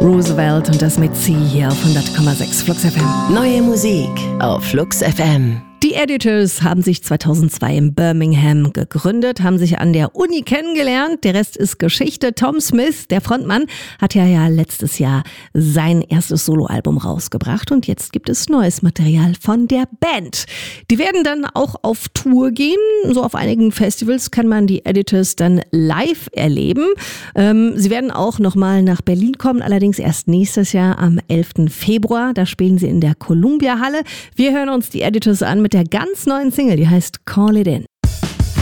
Roosevelt und das mit Sie hier auf 100,6 Flux FM. Neue Musik auf Flux FM. Die Editors haben sich 2002 in Birmingham gegründet, haben sich an der Uni kennengelernt. Der Rest ist Geschichte. Tom Smith, der Frontmann, hat ja letztes Jahr sein erstes Soloalbum rausgebracht und jetzt gibt es neues Material von der Band. Die werden dann auch auf Tour gehen. So auf einigen Festivals kann man die Editors dann live erleben. Sie werden auch nochmal nach Berlin kommen, allerdings erst nächstes Jahr am 11. Februar. Da spielen sie in der Columbia Halle. Wir hören uns die Editors an mit der ganz neuen Single, die heißt Call It In.